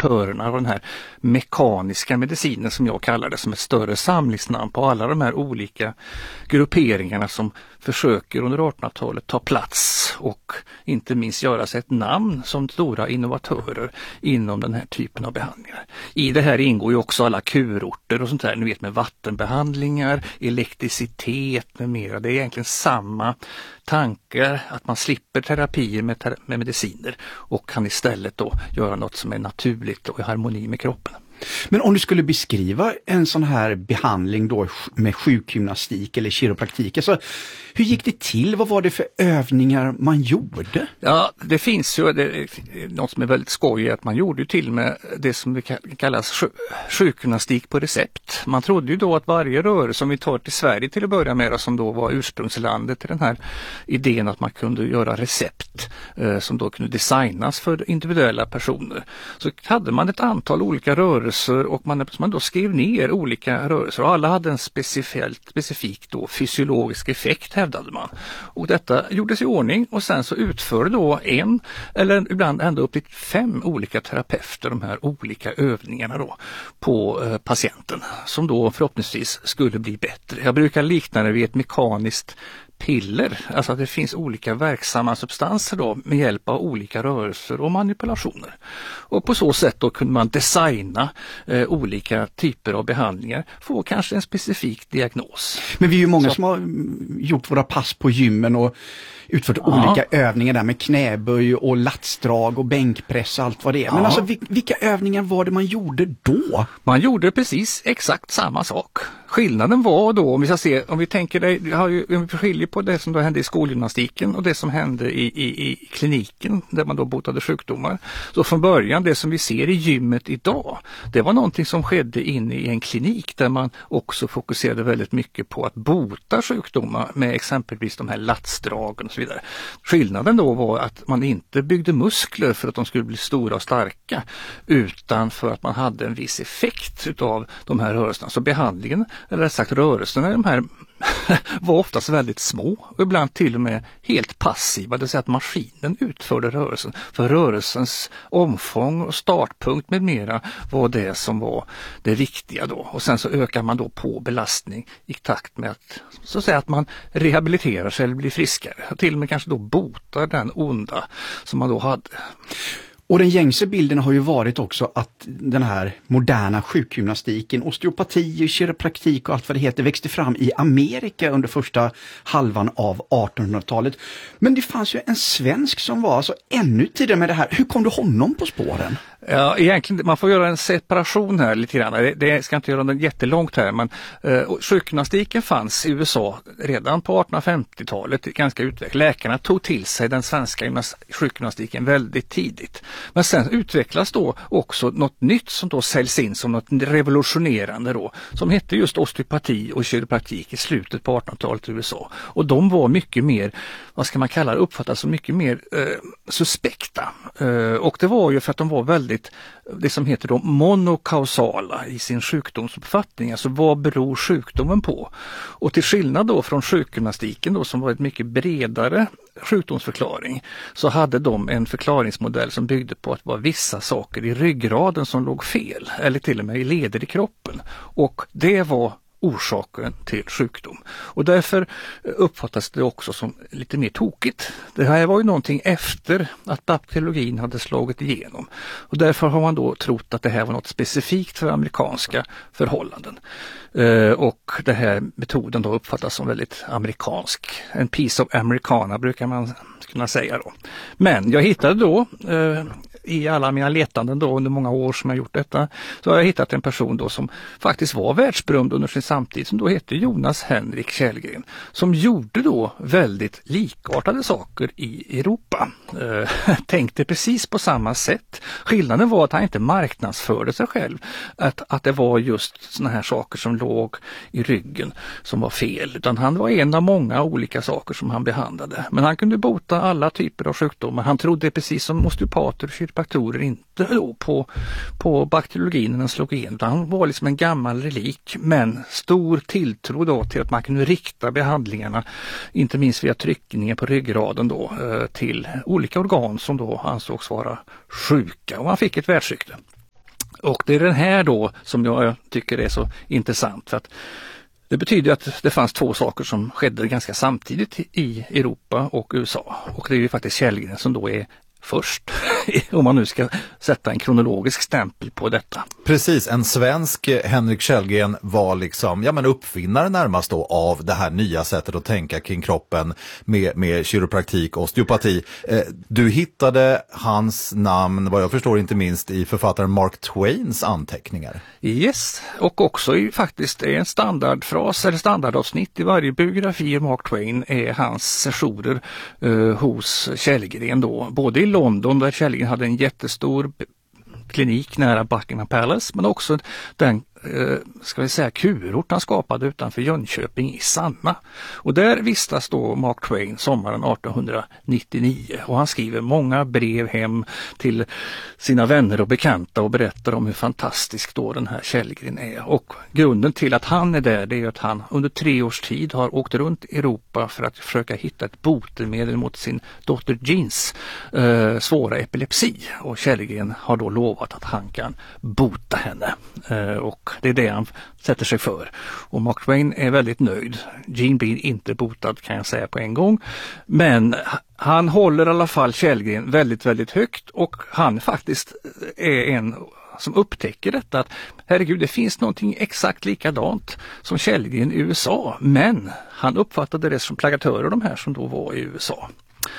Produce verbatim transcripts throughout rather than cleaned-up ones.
innovatörerna av den här mekaniska medicinen som jag kallar det, som ett större samlingsnamn på alla de här olika grupperingarna som försöker under artonhundratalet ta plats och inte minst göra sig ett namn som stora innovatörer inom den här typen av behandlingar. I det här ingår ju också alla kurorter och sånt där, ni vet, med vattenbehandlingar, elektricitet med mera. Det är egentligen samma tankar, att man slipper terapier med, ter- med mediciner och kan istället då göra något som är naturligt och i harmoni med kroppen. Men om du skulle beskriva en sån här behandling då med sjukgymnastik eller kiropraktik, alltså, hur gick det till? Vad var det för övningar man gjorde? Ja, det finns ju det, något som är väldigt skojigt, att man gjorde ju till med det som kallas sjukgymnastik på recept. Man trodde ju då att varje rörelse som vi tar till Sverige till att börja med, som då var ursprungslandet till den här idén att man kunde göra recept eh, som då kunde designas för individuella personer. Så hade man ett antal olika rörelser och man, man då skrev ner olika rörelser och alla hade en specifikt, specifik då fysiologisk effekt, hävdade man. Och detta gjordes i ordning och sen så utförde då en eller ibland ända upp till fem olika terapeuter de här olika övningarna då på eh, patienten som då förhoppningsvis skulle bli bättre. Jag brukar likna det vid ett mekaniskt piller, alltså att det finns olika verksamma substanser då med hjälp av olika rörelser och manipulationer. Och på så sätt då kunde man designa eh, olika typer av behandlingar, få kanske en specifik diagnos. Men vi är ju många så, som har gjort våra pass på gymmen och utfört ja. olika övningar där med knäböj och latsdrag och bänkpress och allt vad det är. Men ja. alltså vilka övningar var det man gjorde då? Man gjorde precis exakt samma sak. Skillnaden var då, om vi ska se, om vi tänker det, vi har ju, om vi skiljer på det som då hände i skolgymnastiken och det som hände i, i, i kliniken där man då botade sjukdomar. Så från början, det som vi ser i gymmet idag, det var någonting som skedde inne i en klinik där man också fokuserade väldigt mycket på att bota sjukdomar med exempelvis de här latsdragen och så vidare. Skillnaden då var att man inte byggde muskler för att de skulle bli stora och starka, utan för att man hade en viss effekt utav de här rörelserna. Så behandlingen, eller sagt rörelserna i de här var oftast väldigt små och ibland till och med helt passiva, det vill säga att maskinen utförde rörelsen. För rörelsens omfång och startpunkt med mera var det som var det viktiga då. Och sen så ökar man då på belastning i takt med att, så att säga, att man rehabiliterar sig eller blir friskare. Och till och med kanske då botar den onda som man då hade. Och den gängse bilden har ju varit också att den här moderna sjukgymnastiken, osteopati, kiropraktik och allt vad det heter växte fram i Amerika under första halvan av artonhundratalet. Men det fanns ju en svensk som var alltså ännu tidigare med det här. Hur kom du honom på spåren? Ja, egentligen, man får göra en separation här lite grann. Det, det ska inte göra den jättelångt här, men eh, sjukgymnastiken fanns i U S A redan på artonhundrafemtiotalet, ganska utvecklat. Läkarna tog till sig den svenska gymnas- sjukgymnastiken väldigt tidigt. Men sen utvecklas då också något nytt som då säljs in som något revolutionerande då, som hette just osteopati och kiropraktik i slutet på artonhundratalet i U S A. Och de var mycket mer, vad ska man kalla det, uppfattas som mycket mer eh, suspekta. Eh, och det var ju för att de var väldigt det som heter då monokausala i sin sjukdomsuppfattning. Alltså vad beror sjukdomen på? Och till skillnad då från sjukgymnastiken då, som var ett mycket bredare sjukdomsförklaring, så hade de en förklaringsmodell som byggde på att det var vissa saker i ryggraden som låg fel, eller till och med i leder i kroppen. Och det var orsaken till sjukdom. Och därför uppfattas det också som lite mer tokigt. Det här var ju någonting efter att bakteriologin hade slagit igenom. Och därför har man då trott att det här var något specifikt för amerikanska förhållanden. Eh, och den här metoden då uppfattas som väldigt amerikansk. En piece of americana brukar man kunna säga då. Men jag hittade då eh, i alla mina letanden då under många år som jag gjort detta, så har jag hittat en person då som faktiskt var världsberömd under sin samtid, som då hette Jonas Henrik Källgren, som gjorde då väldigt likartade saker i Europa. Eh, tänkte precis på samma sätt. Skillnaden var att han inte marknadsförde sig själv, att, att det var just såna här saker som låg i ryggen som var fel, utan han var en av många olika saker som han behandlade. Men han kunde bota alla typer av sjukdomar. Han trodde precis som osteopater och kiropraktorer inte då på, på bakteriologin när den slog igen. Han var liksom en gammal relik, men stor tilltro då till att man kunde rikta behandlingarna, inte minst via tryckningen på ryggraden då, till olika organ som då ansågs vara sjuka, och han fick ett världsrykte. Och det är den här då som jag tycker är så intressant, för att det betyder att det fanns två saker som skedde ganska samtidigt i Europa och U S A. Och det är ju faktiskt Källgren som då är först, om man nu ska sätta en kronologisk stämpel på detta. Precis, en svensk Henrik Källgren var liksom, ja men uppfinnare närmast då av det här nya sättet att tänka kring kroppen med, med kiropraktik och osteopati. Eh, du hittade hans namn, vad jag förstår, inte minst i författaren Mark Twains anteckningar. Yes, och också i, faktiskt är en standardfras eller standardavsnitt i varje biografi av Mark Twain är hans sessioner eh, hos Källgren då, både i London där Källgren hade en jättestor klinik nära Buckingham Palace, men också den eh, ska vi säga kurort han skapade utanför Jönköping i Sanna. Och där vistas då Mark Twain sommaren arton nittionio och han skriver många brev hem till sina vänner och bekanta och berättar om hur fantastisk då den här Källgren är. Och grunden till att han är där, det är att han under tre års tid har åkt runt i Europa för att försöka hitta ett botemedel mot sin dotter Jeans eh, svåra epilepsi, och Källgren har då lovat att han kan bota henne eh, och det är det han sätter sig för. Och Mark Twain är väldigt nöjd. Jean blir inte botad, kan jag säga på en gång. Men han håller i alla fall Källgren väldigt, väldigt högt, och han faktiskt är en som upptäcker detta att herregud, det finns någonting exakt likadant som Källgren i U S A, men han uppfattade det som plagatörer, de här som då var i U S A.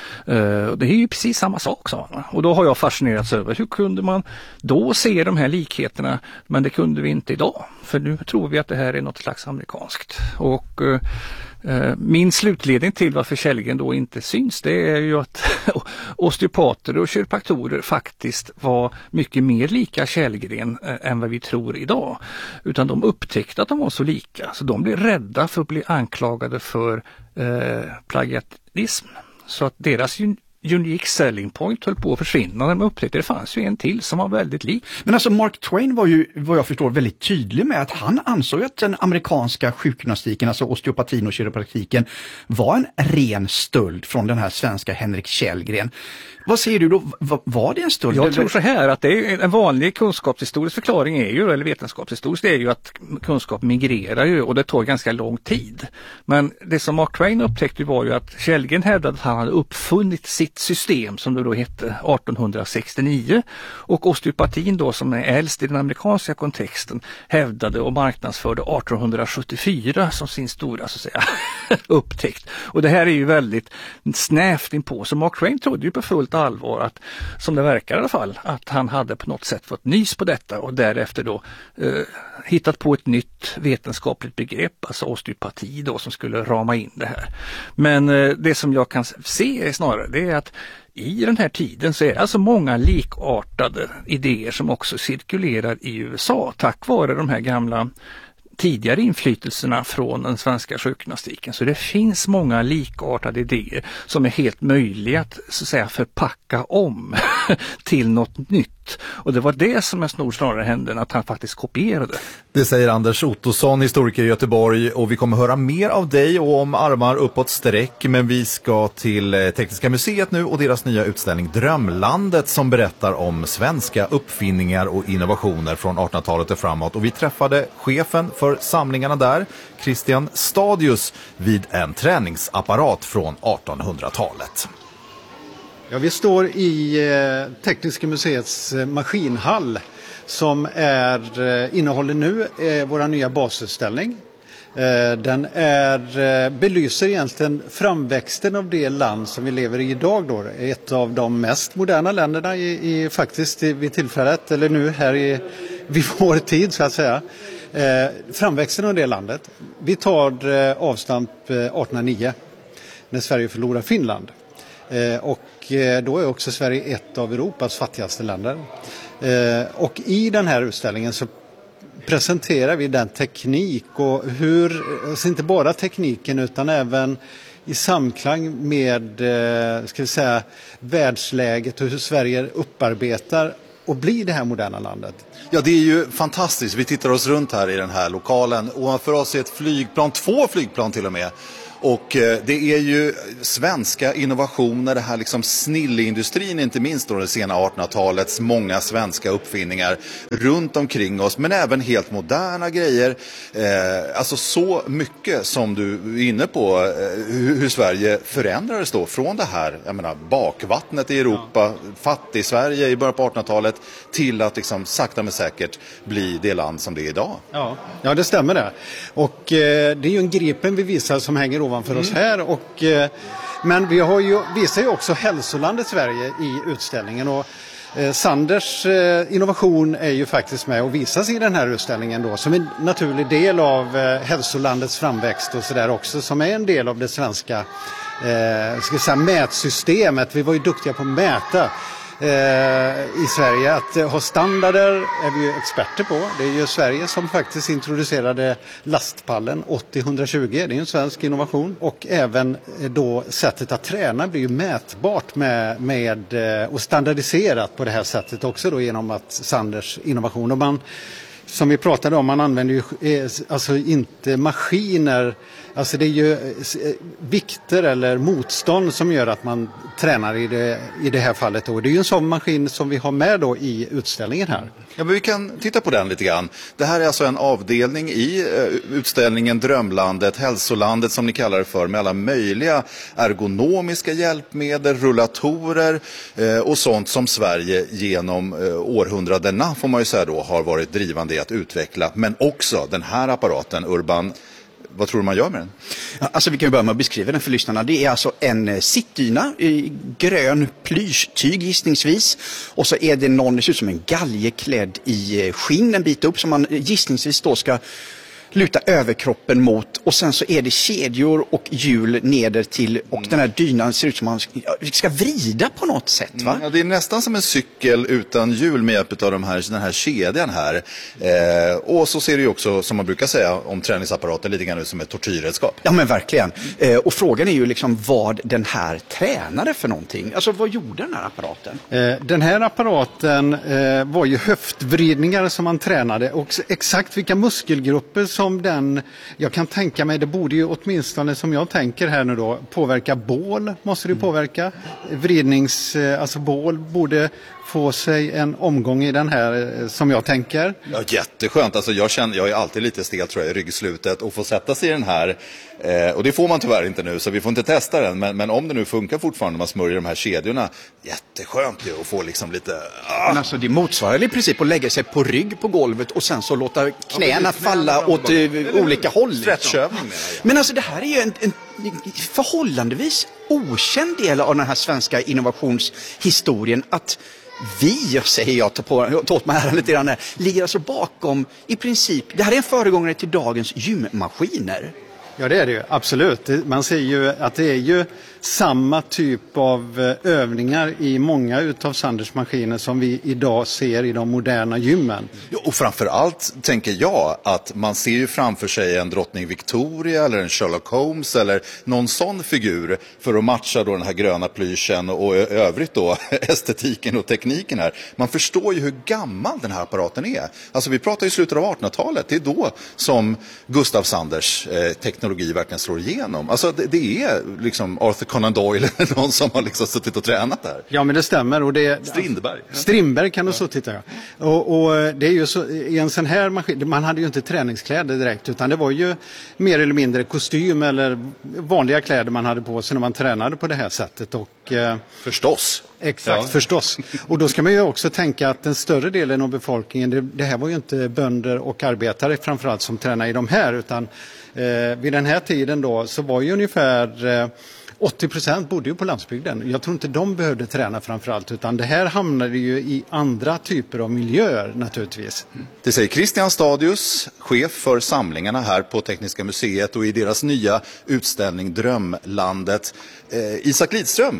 Uh, det är ju precis samma sak, sa han. Och då har jag fascinerats över hur kunde man då se de här likheterna, men det kunde vi inte idag, för nu tror vi att det här är något slags amerikanskt. Och uh, uh, min slutledning till varför Källgren då inte syns, det är ju att osteopater och kiropraktorer faktiskt var mycket mer lika Källgren uh, än vad vi tror idag, utan de upptäckte att de var så lika, så de blev rädda för att bli anklagade för uh, plagiatism. Så att deras unique selling point höll på att försvinna när de upptäckte det fanns ju en till som var väldigt lik. Men alltså Mark Twain var ju, vad jag förstår, väldigt tydlig med att han ansåg att den amerikanska sjukgymnastiken, alltså osteopatin och kiropraktiken, var en ren stöld från den här svenska Henrik Källgren. Vad säger du då? Var det en stöld? Jag tror så här att det är en vanlig kunskapshistorisk förklaring är ju, eller vetenskapshistorisk, det är ju att kunskap migrerar ju och det tar ganska lång tid. Men det som Mark Twain upptäckte var ju att Källgren hävdade att han hade uppfunnit sitt system som det då hette arton sextionio, och osteopatin då som är äldst i den amerikanska kontexten hävdade och marknadsförde arton sjuttiofyra som sin stora så att säga upptäckt. Och det här är ju väldigt snävt inpå, så Mark Twain trodde ju på fullt allvar att, som det verkar i alla fall, att han hade på något sätt fått nys på detta och därefter då eh, hittat på ett nytt vetenskapligt begrepp, alltså osteopati då, som skulle rama in det här. Men eh, det som jag kan se är snarare det är att i den här tiden så är det alltså många likartade idéer som också cirkulerar i U S A tack vare de här gamla tidigare inflytelserna från den svenska sjukgymnastiken. Så det finns många likartade idéer som är helt möjliga att, så att säga, förpacka om till något nytt. Och det var det som jag snor snarare hände, att han faktiskt kopierade. Det säger Anders Ottosson, historiker i Göteborg, och vi kommer höra mer av dig och om armar uppåt sträck, men vi ska till Tekniska museet nu och deras nya utställning Drömlandet som berättar om svenska uppfinningar och innovationer från artonhundratalet och framåt. Och vi träffade chefen för samlingarna där, Christian Stadius, vid en träningsapparat från artonhundratalet. Ja, vi står i eh, Tekniska museets eh, maskinhall som är, eh, innehåller nu eh, våra nya basutställning. Eh, den är, eh, belyser egentligen framväxten av det land som vi lever i idag då. Ett av de mest moderna länderna i, i faktiskt i, vid tillfället, eller nu här i, vid vår tid så att säga. Eh, framväxten av det landet. Vi tar eh, avstamp eh, artonhundranio när Sverige förlorar Finland. Eh, och eh, då är också Sverige ett av Europas fattigaste länder. Eh, och i den här utställningen så presenterar vi den teknik och hur, alltså inte bara tekniken utan även i samklang med eh, ska vi säga, världsläget och hur Sverige upparbetar och blir det här moderna landet. Ja, det är ju fantastiskt. Vi tittar oss runt här i den här lokalen och för oss är ett flygplan, två flygplan till och med. Och eh, det är ju svenska innovationer, det här liksom snilleindustrin, inte minst då det sena artonhundratalets många svenska uppfinningar runt omkring oss, men även helt moderna grejer. Eh, alltså så mycket som du är inne på, eh, hur, hur Sverige förändrades då från det här, jag menar, bakvattnet i Europa, fattig Sverige i början på artonhundratalet, till att liksom sakta men säkert bli det land som det är idag. Ja, ja det stämmer det. Och eh, det är ju en Gripen vi visar som hänger ovanför mm. oss här. Och, eh, men vi har ju, visar ju också hälsolandet Sverige i utställningen. Och eh, Sanders eh, innovation är ju faktiskt med och visas i den här utställningen då, som en naturlig del av eh, hälsolandets framväxt och sådär också, som är en del av det svenska eh, ska jag säga, mätsystemet. Vi var ju duktiga på att mäta i Sverige. Att ha standarder är vi ju experter på. Det är ju Sverige som faktiskt introducerade lastpallen åttio etthundratjugo. Det är ju en svensk innovation. Och även då sättet att träna blir ju mätbart med, med, och standardiserat på det här sättet också då genom att Sanders innovation. Och man, som vi pratade om, man använder ju alltså inte maskiner. Alltså det är ju vikter eller motstånd som gör att man tränar i det, i det här fallet. Och det är ju en sån maskin som vi har med då i utställningen här. Ja, men vi kan titta på den lite grann. Det här är alltså en avdelning i uh, utställningen Drömlandet, hälsolandet som ni kallar det för, med alla möjliga ergonomiska hjälpmedel, rullatorer uh, och sånt som Sverige genom uh, århundradena, får man ju säga då, har varit drivande i att utveckla. Men också den här apparaten, Urban. Vad tror du man gör med den? Ja, alltså vi kan börja med att beskriva den för lyssnarna. Det är alltså en sittdyna i grön plyschtyg gissningsvis. Och så är det någon, det ser ut som en galge klädd i skinn en bit upp som man gissningsvis då ska luta överkroppen mot. Och sen så är det kedjor och hjul neder till och mm. den här dynan ser ut som man ska vrida på något sätt, va? Mm, ja, det är nästan som en cykel utan hjul med hjälp av de här, den här kedjan här. Eh, och så ser det ju också, som man brukar säga om träningsapparater, lite grann som ett tortyrredskap. Ja, men verkligen. Eh, och frågan är ju liksom vad den här tränade för någonting. Alltså vad gjorde den här apparaten? Eh, den här apparaten eh, var ju höftvridningar som man tränade och exakt vilka muskelgrupper som Som den, jag kan tänka mig, det borde ju åtminstone som jag tänker här nu då, påverka bål, måste det påverka. Vridnings, alltså bål borde få sig en omgång i den här som jag tänker. Ja, jätteskönt. Alltså jag känner, jag är alltid lite stel tror jag i ryggslutet och få sätta sig i den här. Eh, och det får man tyvärr inte nu så vi får inte testa den. Men, men om det nu funkar fortfarande när man smörjer de här kedjorna, jätteskönt ju att få liksom lite... Ah. Men alltså det motsvarar i princip att lägga sig på rygg på golvet och sen så låta knäna ja, falla åt uh, olika håll. Stretchövning menar jag. Men alltså det här är ju en, en förhållandevis okänd del av den här svenska innovationshistorien att vi, säger jag, tar, på, tar åt mig här lite grann här, ligger alltså bakom i princip, det här är en föregångare till dagens gymmaskiner. Ja, det är det ju, absolut. Man ser ju att det är ju samma typ av övningar i många utav Sanders maskiner som vi idag ser i de moderna gymmen. Ja, och framförallt tänker jag att man ser ju framför sig en drottning Victoria eller en Sherlock Holmes eller någon sån figur för att matcha då den här gröna plyschen och övrigt då estetiken och tekniken här. Man förstår ju hur gammal den här apparaten är. Alltså vi pratar ju slutet av artonhundratalet, det är då som Gustav Sanders eh, teknologi verkligen slår igenom. Alltså det, det är liksom Arthur Conan Doyle eller någon som har liksom suttit och tränat där. Ja, men det stämmer. Och det, Strindberg. Strindberg kan du så titta. Ja. Och, och det är ju så, i en sån här maskin, man hade ju inte träningskläder direkt utan det var ju mer eller mindre kostym eller vanliga kläder man hade på sig när man tränade på det här sättet. Och, eh, förstås. Exakt, ja. förstås. Och då ska man ju också tänka att den större delen av befolkningen, det, det här var ju inte bönder och arbetare framförallt som tränade i de här utan eh, vid den här tiden då så var ju ungefär eh, åttio procent bodde ju på landsbygden. Jag tror inte de behövde träna framförallt utan det här hamnade ju i andra typer av miljöer naturligtvis. Det säger Christian Stadius, chef för samlingarna här på Tekniska museet och i deras nya utställning Drömlandet. Eh, Isak Lidström,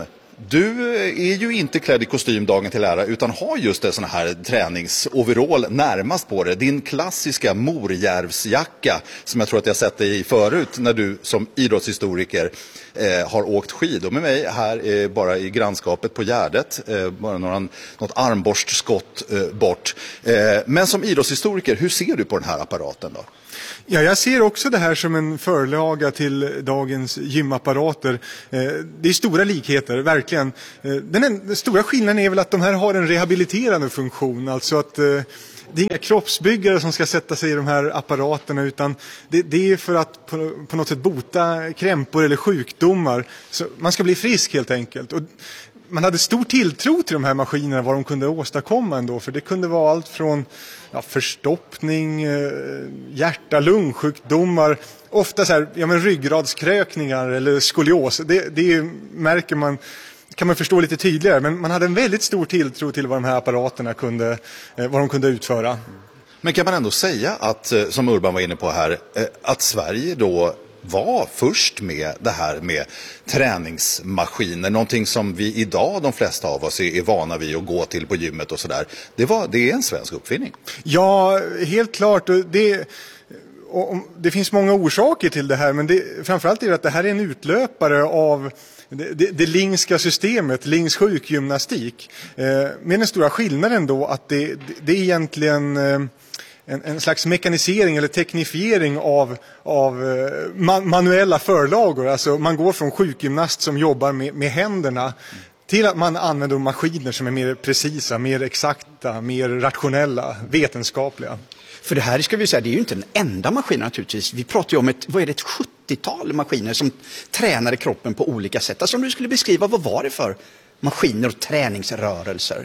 Du är ju inte klädd i kostym dagen till ära utan har just en sån här träningsoverall närmast på dig. Din klassiska Morjärvsjacka som jag tror att jag sett dig i förut när du som idrottshistoriker eh, har åkt skidor med mig här eh, bara i grannskapet på Gärdet. Eh, bara några, något armborstskott eh, bort. Eh, men som idrottshistoriker, hur ser du på den här apparaten då? Ja, jag ser också det här som en förlaga till dagens gymapparater. Det är stora likheter, verkligen. Den, den stora skillnaden är väl att de här har en rehabiliterande funktion. Alltså att det är inga kroppsbyggare som ska sätta sig i de här apparaterna utan det, det är för att på, på något sätt bota krämpor eller sjukdomar. Så man ska bli frisk helt enkelt. Och man hade stor tilltro till de här maskinerna, vad de kunde åstadkomma ändå. För det kunde vara allt från ja, förstoppning, hjärta, lungsjukdomar, ofta så här, ja, men ryggradskrökningar eller skolios. Det, det märker man, kan man förstå lite tydligare. Men man hade en väldigt stor tilltro till vad de här apparaterna kunde, vad de kunde utföra. Men kan man ändå säga att, som Urban var inne på här, att Sverige då var först med det här med träningsmaskiner, någonting som vi idag de flesta av oss är, är vana vid att gå till på gymmet och sådär. Det, var, det är en svensk uppfinning. Ja, helt klart. Det, och, det finns många orsaker till det här, men det, framförallt är det att det här är en utlöpare av det, det, det Lingska systemet, Lings sjukgymnastik. Eh, med den stora skillnaden då att det, det, det är egentligen eh, En, en slags mekanisering eller teknifiering av, av man, manuella förlagor. Alltså man går från sjukgymnast som jobbar med, med händerna till att man använder maskiner som är mer precisa, mer exakta, mer rationella, vetenskapliga. För det här ska vi säga, det är ju inte den enda maskinen naturligtvis. Vi pratar ju om ett, vad är det, ett sjuttiotal maskiner som tränade kroppen på olika sätt. Alltså om du skulle beskriva, vad var det för maskiner och träningsrörelser?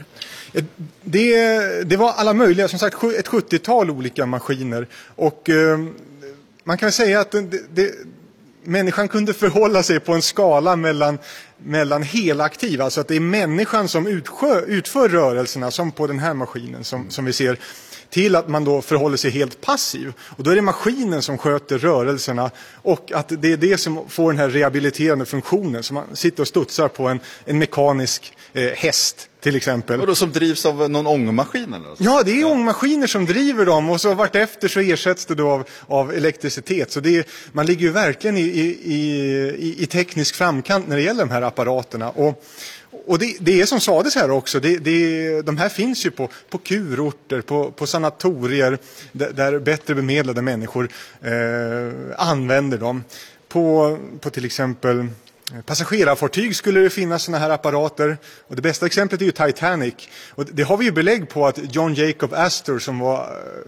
Det, det var alla möjliga, som sagt ett sjuttiotal olika maskiner. Och eh, man kan säga att det, det, människan kunde förhålla sig på en skala mellan, mellan helaktiv. Alltså att det är människan som utskö, utför rörelserna som på den här maskinen som, som vi ser. Till att man då förhåller sig helt passiv. Och då är det maskinen som sköter rörelserna. Och att det är det som får den här rehabiliterande funktionen. Så man sitter och studsar på en, en mekanisk eh, häst till exempel. Och då som drivs av någon ångmaskin eller så? Ja, det är ångmaskiner som driver dem. Och så vartefter så ersätts det då av, av elektricitet. Så det är, man ligger ju verkligen i, i, i, i teknisk framkant när det gäller de här apparaterna. Och Och det, det är som sades här också, det, det, de här finns ju på, på kurorter, på, på sanatorier där, där bättre bemedlade människor eh, använder dem. På, på till exempel passagerarfartyg skulle det finnas såna här apparater. Och det bästa exemplet är ju Titanic. Och det har vi ju belägg på att John Jacob Astor, som var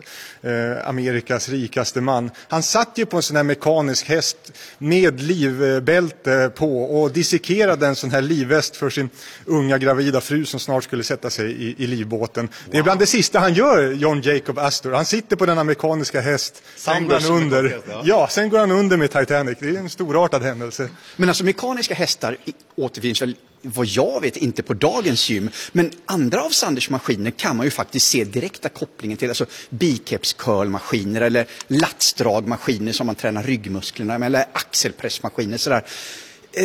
eh, Amerikas rikaste man, han satt ju på en sån här mekanisk häst med livbälte på och dissekerade en sån här livväst för sin unga gravida fru som snart skulle sätta sig i, i livbåten. Wow. Det är bland det sista han gör, John Jacob Astor. Han sitter på denna mekaniska häst, sen går han under. Ja, sen går han under med Titanic. Det är en storartad händelse. Men alltså mekaniska hästar återfinns väl, vad jag vet, inte på dagens gym. Men andra av Sanders maskiner kan man ju faktiskt se direkta kopplingen till. Alltså biceps curl-maskiner eller latsdragmaskiner som man tränar ryggmusklerna med, eller axelpressmaskiner sådär. Eh,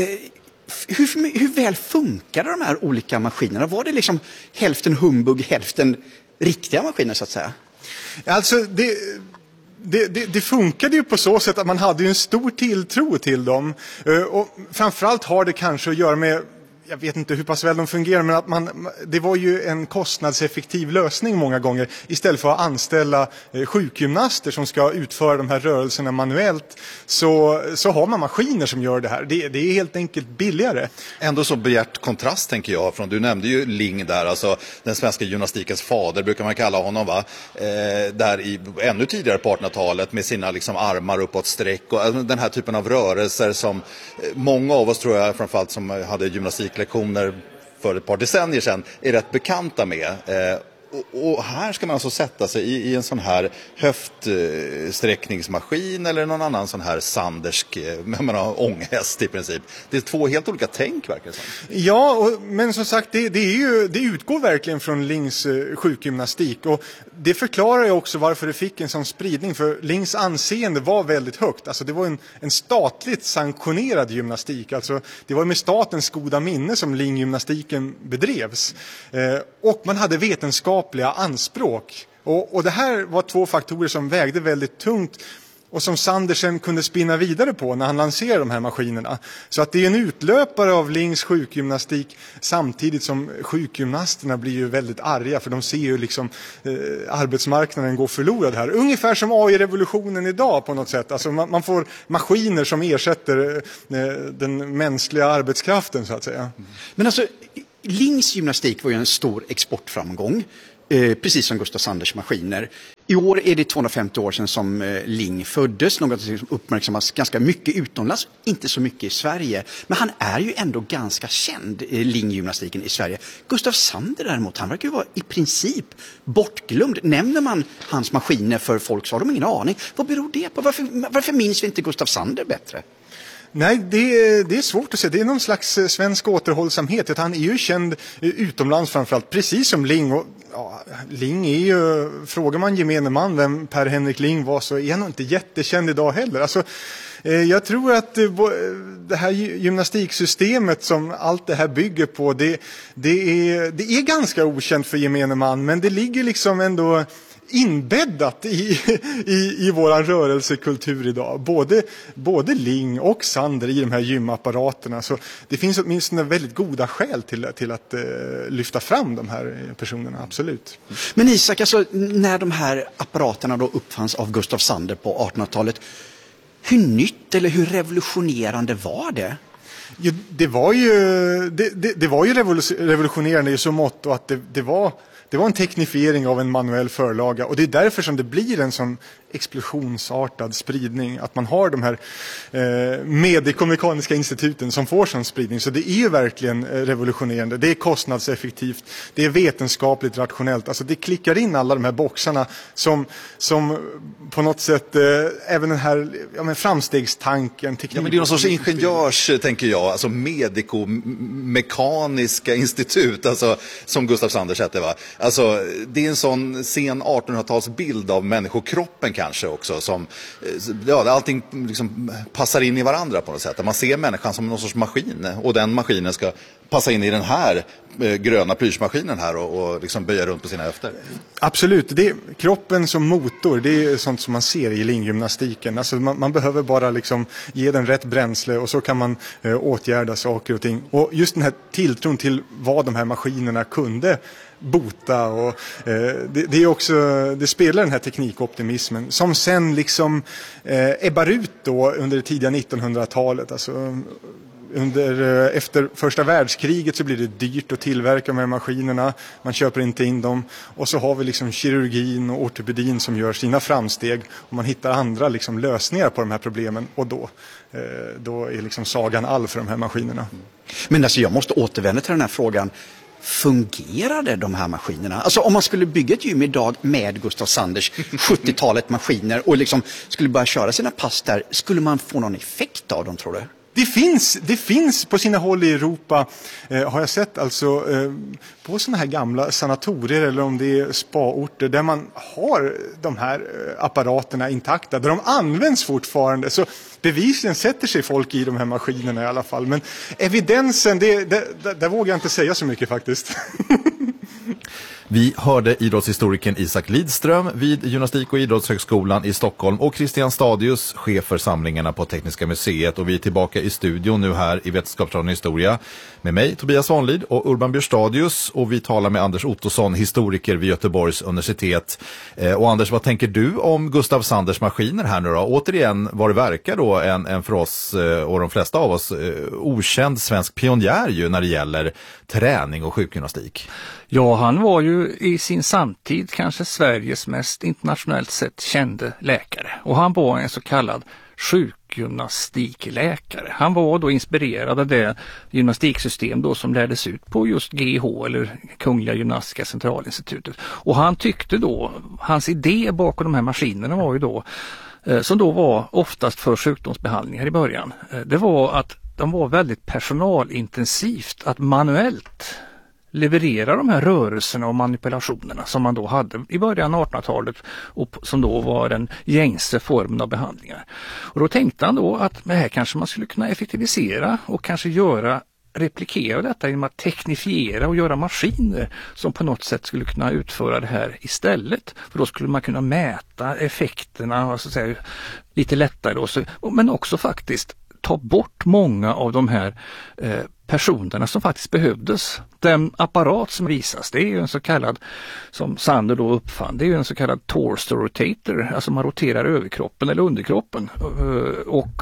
hur, hur väl funkade de här olika maskinerna? Var det liksom hälften humbug, hälften riktiga maskiner så att säga? Alltså det... Det, det, det funkade ju på så sätt att man hade ju en stor tilltro till dem. Och framförallt har det kanske att göra med, jag vet inte hur pass väl de fungerar, men att man, det var ju en kostnadseffektiv lösning många gånger. Istället för att anställa sjukgymnaster som ska utföra de här rörelserna manuellt, så, så har man maskiner som gör det här. Det, det är helt enkelt billigare. Ändå så begärt kontrast tänker jag, från du nämnde ju Ling där, alltså den svenska gymnastikens fader brukar man kalla honom, va? Eh, där i ännu tidigare på artonhundratalet med sina liksom armar uppåt sträck och alltså, den här typen av rörelser som eh, många av oss, tror jag, framförallt som hade gymnastiklektioner för ett par decennier sedan, är rätt bekanta med. Eh, och, och här ska man alltså sätta sig i, i en sån här höftsträckningsmaskin eller någon annan sån här sandersk, man har ånghäst i princip. Det är två helt olika tänk, verkar det som. Ja, och, men som sagt, det, det, är ju, det utgår verkligen från Lings eh, sjukgymnastik, och det förklarar ju också varför det fick en sån spridning, för Lings anseende var väldigt högt. Alltså det var en, en statligt sanktionerad gymnastik, alltså det var med statens goda minne som Ling-gymnastiken bedrevs. Eh, och man hade vetenskapliga anspråk. Och, och det här var två faktorer som vägde väldigt tungt och som Sandersen kunde spinna vidare på när han lanserade de här maskinerna. Så att det är en utlöpare av Lings sjukgymnastik, samtidigt som sjukgymnasterna blir ju väldigt arga, för de ser ju liksom eh, arbetsmarknaden gå förlorad här. Ungefär som A I-revolutionen idag på något sätt. Alltså man, man får maskiner som ersätter eh, den mänskliga arbetskraften, så att säga. Men alltså, Lings gymnastik var ju en stor exportframgång. Eh, precis som Gustav Sanders maskiner. I år är det tvåhundrafemtio år sedan som eh, Ling föddes, något som uppmärksammas ganska mycket utomlands, inte så mycket i Sverige. Men han är ju ändå ganska känd, eh, Ling-gymnastiken i Sverige. Gustav Sander däremot, han verkar ju vara i princip bortglömd. Nämner man hans maskiner för folk så har de ingen aning. Vad beror det på? Varför, varför minns vi inte Gustav Sander bättre? Nej, det, det är svårt att säga. Det är någon slags svensk återhållsamhet. Att han är ju känd utomlands framförallt, precis som Ling. Och, ja, Ling är ju, frågar man gemene man vem Per Henrik Ling var, så är han inte jättekänd idag heller. Alltså, jag tror att det här gymnastiksystemet som allt det här bygger på, det, det, är, det är ganska okänt för gemene man, men det ligger liksom ändå inbäddat i, i, i vår rörelsekultur idag. Både, både Ling och Sander i de här gymapparaterna. Så det finns åtminstone väldigt goda skäl till, till att eh, lyfta fram de här personerna, absolut. Men Isak, alltså, när de här apparaterna då uppfanns av Gustav Sander på artonhundratalet, hur nytt eller hur revolutionerande var det? Jo, det var ju, det, det, det var ju revolutionerande i så mått att det, det var Det var en teknifiering av en manuell förlaga, och det är därför som det blir en sån explosionsartad spridning, att man har de här eh, mediekommunikaniska instituten som får sån spridning. Så det är ju verkligen eh, revolutionerande. Det är kostnadseffektivt, det är vetenskapligt rationellt. Alltså det klickar in alla de här boxarna som, som på något sätt, eh, även den här ja, men framstegstanken. Ja, men det är någon sorts ingenjörs, tänker jag, alltså medikomekaniska institut, alltså som Gustav Sanders hette, va? Alltså det är en sån sen artonhundratalsbild av människokroppen kanske också, som ja, allting liksom passar in i varandra på något sätt. Man ser människan som någon sorts maskin, och den maskinen ska passa in i den här eh, gröna plyschmaskinen här och, och liksom böja runt på sina höfter. Absolut, det är kroppen som motor, det är sånt som man ser i linggymnastiken. Alltså man, man behöver bara liksom ge den rätt bränsle, och så kan man eh, åtgärda saker och ting. Och just den här tilltron till vad de här maskinerna kunde bota, och eh, det, det är också, det spelar den här teknikoptimismen som sen liksom eh, ebbar ut då under det tidiga nittonhundratalet. Alltså under, efter första världskriget så blir det dyrt att tillverka de här maskinerna. Man köper inte in dem. Och så har vi liksom kirurgin och ortopedin som gör sina framsteg. Och man hittar andra liksom lösningar på de här problemen. Och då, eh, då är liksom sagan all för de här maskinerna. Men alltså jag måste återvända till den här frågan. Fungerade de här maskinerna? Alltså om man skulle bygga ett gym idag med Gustav Sanders sjuttiotalet maskiner och liksom skulle börja köra sina pass där, skulle man få någon effekt av dem, tror du? Det finns, det finns på sina håll i Europa, eh, har jag sett, alltså eh, på såna här gamla sanatorier eller om det är spaorter där man har de här eh, apparaterna intakta, där de används fortfarande. Så bevisligen sätter sig folk i de här maskinerna i alla fall. Men evidensen, det, det, det, där vågar jag inte säga så mycket faktiskt. Vi hörde idrottshistorikern Isak Lidström vid Gymnastik- och idrottshögskolan i Stockholm och Christian Stadius, chef för samlingarna på Tekniska museet. Och vi är tillbaka i studion nu här i Vetenskapsradion Historia med mig, Tobias Svanlid, och Urban Björstadius. Och vi talar med Anders Ottosson, historiker vid Göteborgs universitet. Eh, och Anders, vad tänker du om Gustav Sanders maskiner här nu då? Återigen, vad det verkar då, en, en för oss eh, och de flesta av oss eh, okänd svensk pionjär ju när det gäller träning och sjukgymnastik. Ja, han var ju i sin samtid kanske Sveriges mest internationellt sett kände läkare, och han var en så kallad sjuk sjukgymnastikläkare. Han var då inspirerad av det gymnastiksystem då som lärdes ut på just G H eller Kungliga Gymnastiska Centralinstitutet. Och han tyckte då, hans idé bakom de här maskinerna var ju då, eh, som då var oftast för sjukdomsbehandlingar i början, eh, det var att de var väldigt personalintensivt att manuellt leverera de här rörelserna och manipulationerna som man då hade i början av artonhundratalet och som då var den gängse formen av behandlingar. Och då tänkte han då att det här kanske man skulle kunna effektivisera och kanske göra replikera detta genom att teknifiera och göra maskiner som på något sätt skulle kunna utföra det här istället. För då skulle man kunna mäta effekterna så att säga, lite lättare då, så, men också faktiskt ta bort många av de här eh, personerna som faktiskt behövdes. Den apparat som visas, det är ju en så kallad, som Sander då uppfann, det är ju en så kallad torso rotator, alltså man roterar överkroppen eller underkroppen. Uh, och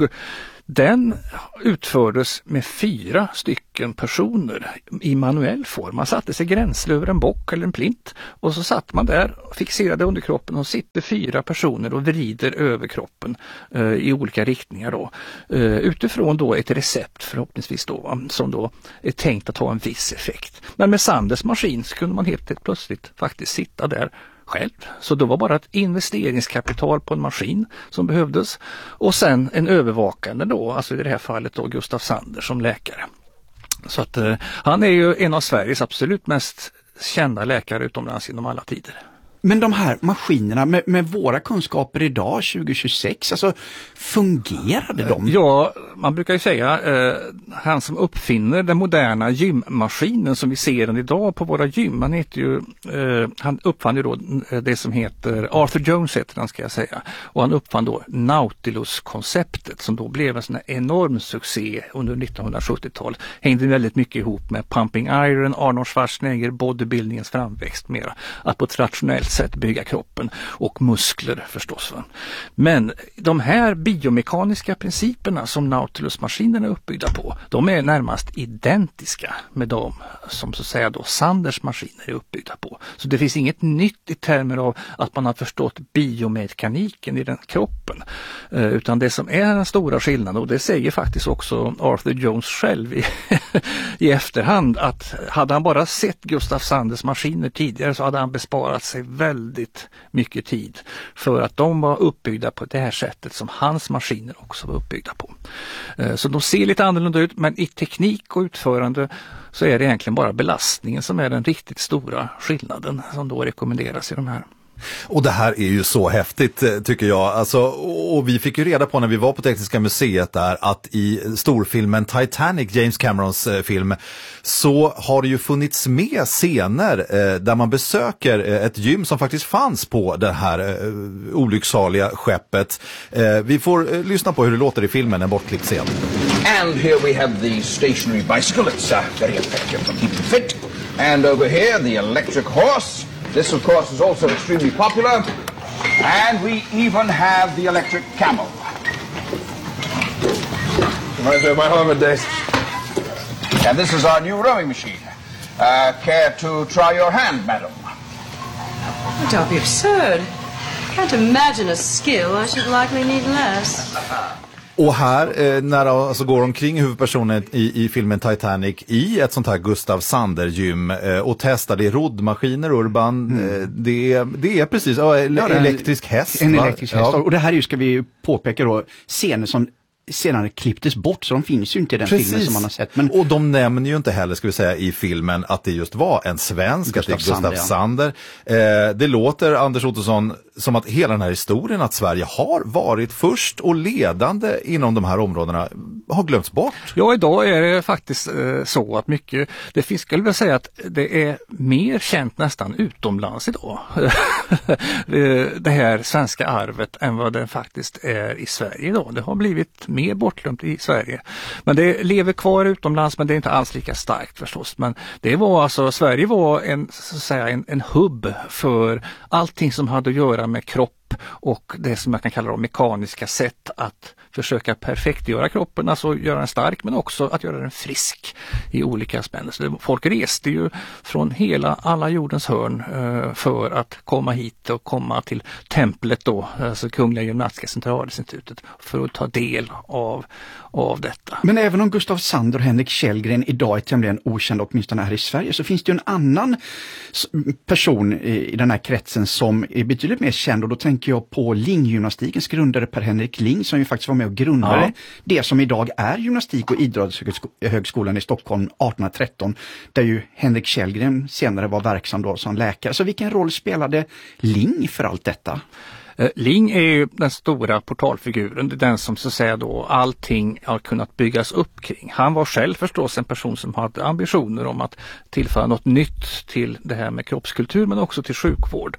den utfördes med fyra stycken personer i manuell form. Man satte sig gränsle över en bock eller en plint och så satt man där och fixerade underkroppen och sitter fyra personer och vrider överkroppen eh, i olika riktningar då. Eh, utifrån då ett recept förhoppningsvis då, som då är tänkt att ha en viss effekt. Men med Sanders maskin så kunde man helt, helt plötsligt faktiskt sitta där själv. Så det var bara ett investeringskapital på en maskin som behövdes och sen en övervakande då, alltså i det här fallet då Gustav Sander som läkare. Så att eh, han är ju en av Sveriges absolut mest kända läkare utomlands inom alla tider. Men de här maskinerna med, med våra kunskaper idag, tjugo tjugosex, alltså fungerade de? Ja, man brukar ju säga eh, han som uppfinner den moderna gymmaskinen som vi ser den idag på våra gym, han heter ju, eh, han uppfann ju då det som heter, Arthur Jones heter han ska jag säga, och han uppfann då Nautilus-konceptet som då blev en sån här enorm succé under nittonhundrasjuttiotalet. Hängde väldigt mycket ihop med Pumping Iron, Arnold Schwarzenegger, bodybuildingens framväxt mera. Att på ett rationellt sätt bygga kroppen och muskler förstås. Va? Men de här biomekaniska principerna som Nautilus-maskinerna är uppbyggda på, de är närmast identiska med de som så att säga då Sanders maskiner är uppbyggda på. Så det finns inget nytt i termer av att man har förstått biomekaniken i den kroppen. Eh, utan det som är den stora skillnaden, och det säger faktiskt också Arthur Jones själv i, i efterhand, att hade han bara sett Gustav Sanders maskiner tidigare så hade han besparat sig väldigt mycket tid för att de var uppbyggda på det här sättet som hans maskiner också var uppbyggda på. Så de ser lite annorlunda ut, men i teknik och utförande så är det egentligen bara belastningen som är den riktigt stora skillnaden som då rekommenderas i de här. Och det här är ju så häftigt tycker jag. Alltså, och vi fick ju reda på när vi var på Tekniska museet där att i storfilmen Titanic, James Camerons eh, film, så har det ju funnits med scener eh, där man besöker eh, ett gym som faktiskt fanns på det här eh, olycksaliga skeppet. Eh, vi får eh, lyssna på hur det låter i filmen, en bortklippt scen. And here we have the stationary bicycle. It's uh, very effective for keeping fit. And over here the electric horse. This, of course, is also extremely popular. And we even have the electric camel. Reminds me of my Harvard days. And this is our new rowing machine. Uh, care to try your hand, madam? Oh, don't be absurd. Can't imagine a skill I should likely need less. Och här, eh, när de alltså går omkring huvudpersonen i, i filmen Titanic i ett sånt här Gustav Sander-gym eh, och testar det roddmaskiner, Urban, mm. eh, det, är, det är precis ja, el- ja, elektrisk häst. En elektrisk häst, ja. Och det här är ju, ska vi påpeka då, scener som senare klipptes bort, så de finns ju inte i den Precis. filmen som man har sett. Men... Och de nämner ju inte heller, ska vi säga, i filmen att det just var en svensk, Gustav, att det är Gustav Sander. Sander. Eh, det låter, Anders Ottosson, som att hela den här historien att Sverige har varit först och ledande inom de här områdena har glömts bort. Ja, idag är det faktiskt eh, så att mycket, det finns, skulle jag säga att det är mer känt nästan utomlands idag. det här svenska arvet än vad det faktiskt är i Sverige idag. Det har blivit mer bortglömt i Sverige. Men det lever kvar utomlands, men det är inte alls lika starkt förstås. Men det var alltså, Sverige var en, så att säga, en, en hubb för allting som hade att göra med kropp kropp och det som jag kan kalla då mekaniska sätt att försöka perfektgöra kroppen, alltså göra den stark men också att göra den frisk i olika spännelser. Folk reste ju från hela alla jordens hörn eh, för att komma hit och komma till templet då, alltså Kungliga Gymnastiska Centralinstitutet, för att ta del av, av detta. Men även om Gustav Sander och Henrik Källgren idag är tämligen okända åtminstone här i Sverige, så finns det ju en annan person i den här kretsen som är betydligt mer känd, och då tänker jag på linggymnastikens grundare Per-Henrik Ling, som ju faktiskt var med och grundade ja. det som idag är gymnastik- och idrottshögskolan i Stockholm artonhundratretton, där ju Henrik Källgren senare var verksam då som läkare. Så vilken roll spelade Ling för allt detta? Ling är ju den stora portalfiguren, den som så att säga då allting har kunnat byggas upp kring. Han var själv förstås en person som hade ambitioner om att tillföra något nytt till det här med kroppskultur men också till sjukvård.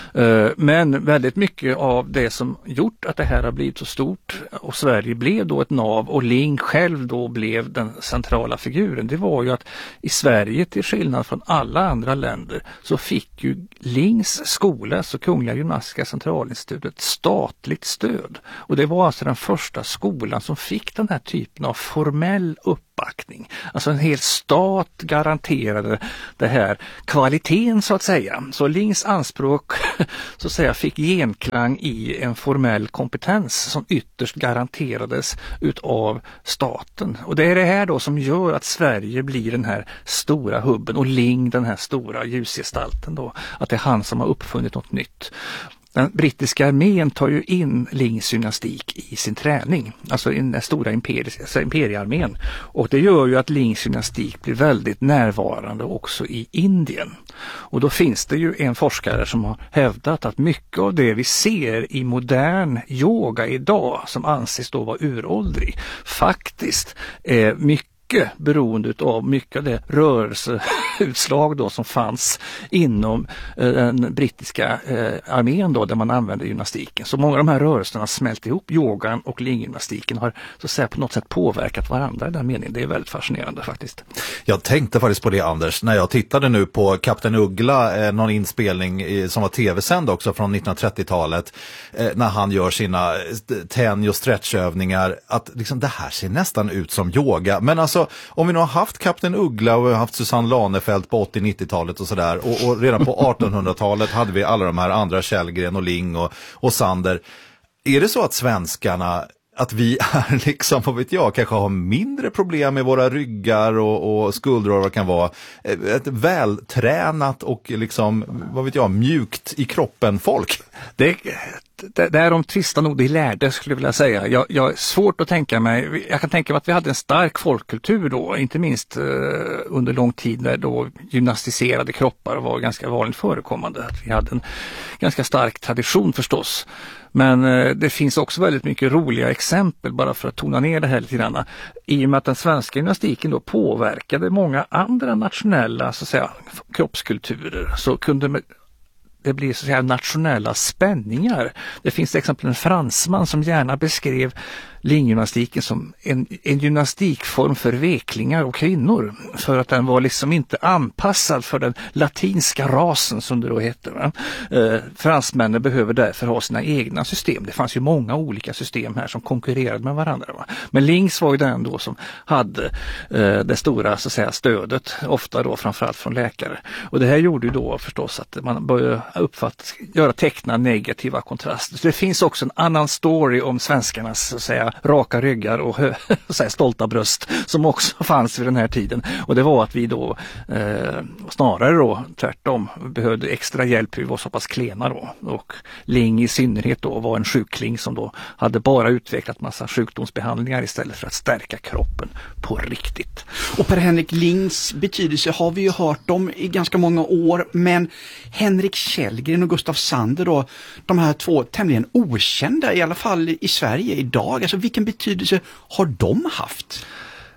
Men väldigt mycket av det som gjort att det här har blivit så stort och Sverige blev då ett nav och Ling själv då blev den centrala figuren, det var ju att i Sverige, till skillnad från alla andra länder, så fick ju Lings skola, så Kungliga Gymnastiska Centralinstitutet, ett statligt stöd. Och det var alltså den första skolan som fick den här typen av formell uppbackning. Alltså en hel stat garanterade det här kvaliteten så att säga. Så Lings anspråk så att säga fick genklang i en formell kompetens som ytterst garanterades utav staten. Och det är det här då som gör att Sverige blir den här stora hubben och Ling den här stora ljusgestalten då. Att det är han som har uppfunnit något nytt. Den brittiska armén tar ju in Lings gymnastik i sin träning, alltså i den stora imperi- imperiearmén. Och det gör ju att Lings gymnastik blir väldigt närvarande också i Indien. Och då finns det ju en forskare som har hävdat att mycket av det vi ser i modern yoga idag, som anses då vara uråldrig, faktiskt är mycket beroende av mycket av det rörelseutslag då som fanns inom eh, den brittiska eh, armén då, där man använde gymnastiken. Så många av de här rörelserna smält ihop. Yogan och linggymnastiken har så att säga på något sätt påverkat varandra i den meningen. Det är väldigt fascinerande faktiskt. Jag tänkte faktiskt på det, Anders, när jag tittade nu på Kapten Uggla, eh, någon inspelning i, som var tv-sänd också från nittonhundratrettiotalet, eh, när han gör sina tänj- och stretchövningar, att liksom, det här ser nästan ut som yoga. Men alltså, om vi nu har haft Kapten Uggla och vi har haft Susanne Lanefelt på åttio-nittiotalet och sådär, och, och redan på artonhundratalet hade vi alla de här andra, Källgren och Ling och, och Sander. Är det så att svenskarna, att vi är liksom, vad vet jag, kanske har mindre problem med våra ryggar och, och skuldror, vad det kan vara, ett vältränat och liksom, vad vet jag, mjukt i kroppen folk? Det, det, det är de trista nog de lärde, skulle jag vilja säga. Jag, jag är svårt att tänka mig, jag kan tänka mig att vi hade en stark folkkultur då, inte minst eh, under lång tid när då gymnastiserade kroppar var ganska vanligt förekommande. Att vi hade en ganska stark tradition förstås. Men eh, det finns också väldigt mycket roliga exempel, bara för att tona ner det här lite grann. I och med att den svenska gymnastiken då påverkade många andra nationella så att säga, kroppskulturer, så kunde det blir så att säga nationella spänningar. Det finns till exempel en fransman som gärna beskrev linggymnastiken som en, en gymnastikform för veklingar och kvinnor, för att den var liksom inte anpassad för den latinska rasen, som det då heter. Eh, fransmännen behöver därför ha sina egna system. Det fanns ju många olika system här som konkurrerade med varandra. Va? Men Lings var ju den då som hade eh, det stora så att säga, stödet, ofta då framförallt från läkare. Och det här gjorde ju då förstås att man började uppfatta, göra teckna negativa kontraster. Så det finns också en annan story om svenskarnas så att säga raka ryggar och så här, stolta bröst som också fanns vid den här tiden. Och det var att vi då eh, snarare då tvärtom behövde extra hjälp, vi var så pass klena då. Och Ling i synnerhet då var en sjukling som då hade bara utvecklat massa sjukdomsbehandlingar istället för att stärka kroppen på riktigt. Och Per-Henrik Lings betydelse har vi ju hört om i ganska många år, men Henrik Källgren och Gustav Sander då, de här två tämligen okända, i alla fall i Sverige idag, alltså vilken betydelse har de haft?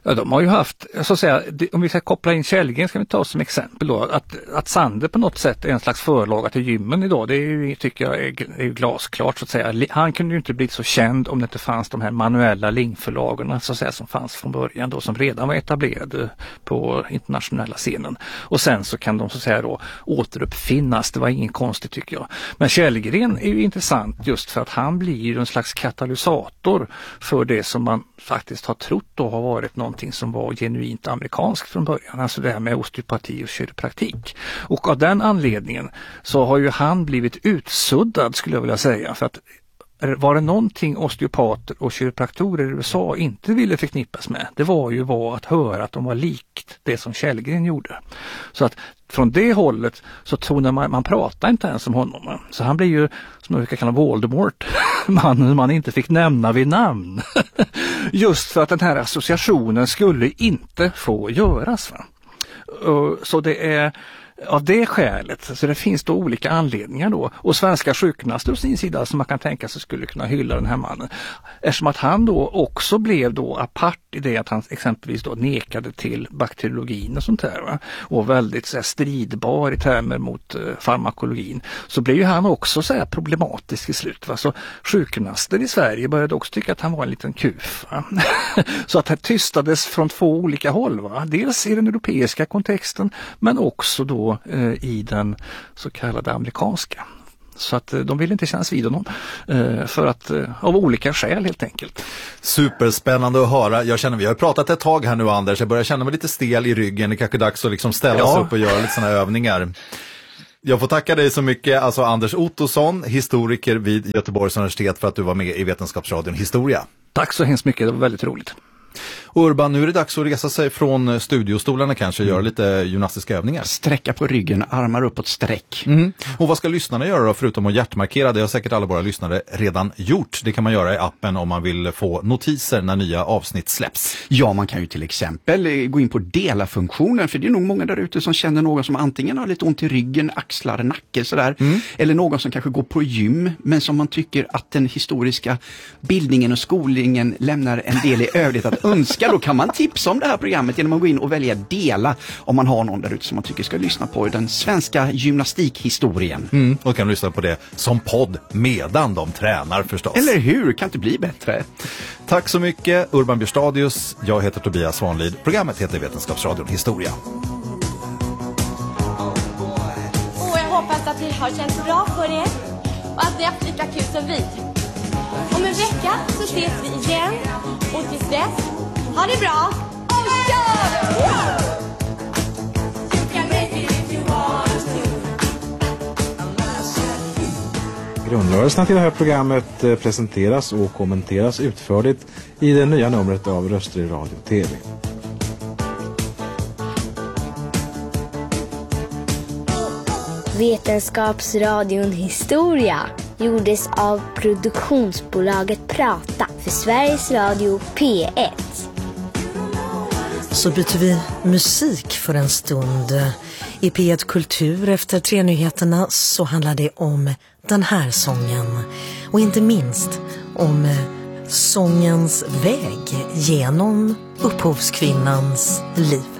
Ja, de har ju haft, så att säga, om vi ska koppla in Källgren ska vi ta som exempel då, att, att Sander på något sätt är en slags förlaga till gymmen idag, det är ju, tycker jag är, är ju glasklart så att säga. Han kunde ju inte bli så känd om det inte fanns de här manuella Ling-förlagarna så att säga som fanns från början då, som redan var etablerade på internationella scenen. Och sen så kan de så att säga då återuppfinnas, det var ingen konstigt tycker jag. Men Källgren är ju intressant just för att han blir ju en slags katalysator för det som man faktiskt har trott då har varit någonting som var genuint amerikanskt från början, alltså det här med osteopati och kiropraktik. Och av den anledningen så har ju han blivit utsuddad skulle jag vilja säga, för att var det någonting osteopater och kiropraktorer i U S A inte ville förknippas med, det var ju var att höra att de var likt det som Källgren gjorde. Så att från det hållet så tonar man, man pratar inte ens om honom. Så han blir ju, som man brukar kalla Voldemort, mannen man inte fick nämna vid namn. Just för att den här associationen skulle inte få göras. Va? Så det är av det skälet, så det finns då olika anledningar då. Och svenska sjukgymnaster å sin sida som man kan tänka sig skulle kunna hylla den här mannen. Eftersom att han då också blev då apart i det att han exempelvis då nekade till bakteriologin och sånt där. Va? Och väldigt så här, stridbar i termer mot eh, farmakologin. Så blev ju han också så här, problematisk i slut. Va? Så sjukgymnaster i Sverige började också tycka att han var en liten kuf. Va? Så att det tystades från två olika håll. Va? Dels i den europeiska kontexten men också då i den så kallade amerikanska. Så att de vill inte kännas vid honom för att av olika skäl helt enkelt. Superspännande att höra. Jag känner, vi har pratat ett tag här nu Anders, jag börjar känna mig lite stel i ryggen. Det kanske är dags att liksom ställa ja. sig upp och göra lite sådana övningar. Jag får tacka dig så mycket, alltså Anders Ottosson, historiker vid Göteborgs universitet, för att du var med i Vetenskapsradion Historia. Tack så hemskt mycket, det var väldigt roligt. Urban, nu är det dags att resa sig från studiostolarna kanske och göra lite gymnastiska övningar. Sträcka på ryggen, armar uppåt sträck. Mm. Och vad ska lyssnarna göra då, förutom att hjärtmarkera? Det har säkert alla våra lyssnare redan gjort. Det kan man göra i appen om man vill få notiser när nya avsnitt släpps. Ja, man kan ju till exempel gå in på dela-funktionen, för det är nog många där ute som känner någon som antingen har lite ont i ryggen, axlar, nacke sådär. Mm. Eller någon som kanske går på gym, men som man tycker att den historiska bildningen och skolningen lämnar en del i övrigt att önska. Då kan man tipsa om det här programmet genom att gå in och välja dela om man har någon där ute som man tycker ska lyssna på den svenska gymnastikhistorien. Mm, och kan lyssna på det som podd medan de tränar förstås. Eller hur? Kan inte bli bättre. Tack så mycket Urban Björstadius. Jag heter Tobias Svanlid. Programmet heter Vetenskapsradion Historia. Och jag hoppas att det har känts bra för er och att ni har haft lika kul som vi. Om en vecka så ses vi igen och tills dess, ha det bra och kör! Grundrörelserna till det här programmet presenteras och kommenteras utförligt i det nya numret av Röster i Radio och T V. Vetenskapsradion Historia gjordes av produktionsbolaget Prata för Sveriges Radio P ett. Så byter vi musik för en stund. I P ett Kultur efter tre nyheterna så handlar det om den här sången. Och inte minst om sångens väg genom upphovskvinnans liv.